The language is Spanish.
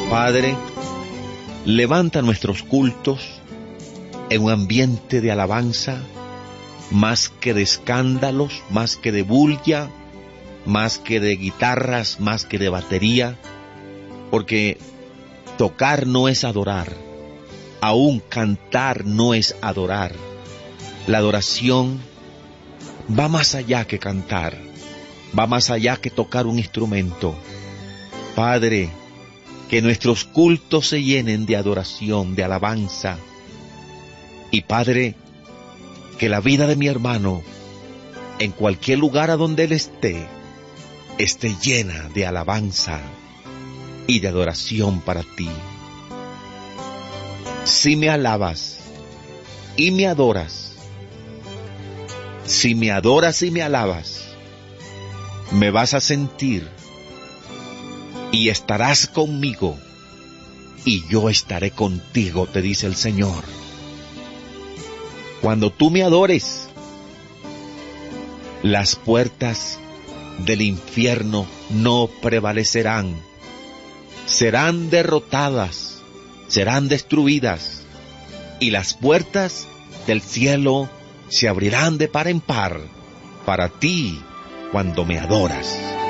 Padre, levanta nuestros cultos en un ambiente de alabanza, más que de escándalos, más que de bulla, más que de guitarras, más que de batería, porque tocar no es adorar, aún cantar no es adorar. La adoración va más allá que cantar, va más allá que tocar un instrumento. Padre, que nuestros cultos se llenen de adoración, de alabanza. Y Padre, que la vida de mi hermano, en cualquier lugar a donde él esté llena de alabanza y de adoración para ti. Si me alabas y me adoras, si me adoras y me alabas, me vas a sentir y estarás conmigo y yo estaré contigo, te dice el Señor. Cuando tú me adores, las puertas del infierno no prevalecerán, serán derrotadas, serán destruidas, y las puertas del cielo se abrirán de par en par para ti cuando me adoras.